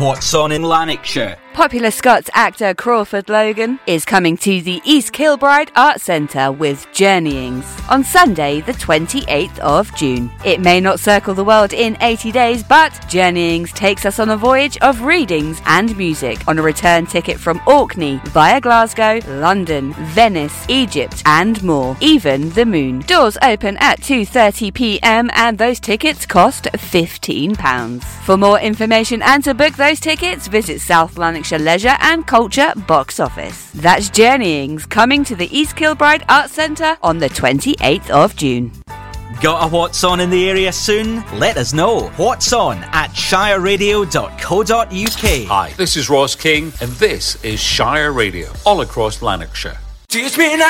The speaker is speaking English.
What's on in Lanarkshire? Popular Scots actor Crawford Logan is coming to the East Kilbride Arts Centre with Journeyings on Sunday the 28th of June. It may not circle the world in 80 days, but Journeyings takes us on a voyage of readings and music on a return ticket from Orkney via Glasgow, London, Venice, Egypt and more, even the moon. Doors open at 2:30pm and those tickets cost £15. For more information and to book those tickets, visit South Lanarkshire Leisure and Culture box office. That's Journeyings coming to the East Kilbride Arts Centre on the 28th of June. Got a What's On in the area soon? Let us know. What's On at shireradio.co.uk. Hi, this is Ross King and this is Shire Radio, all across Lanarkshire. Teach me now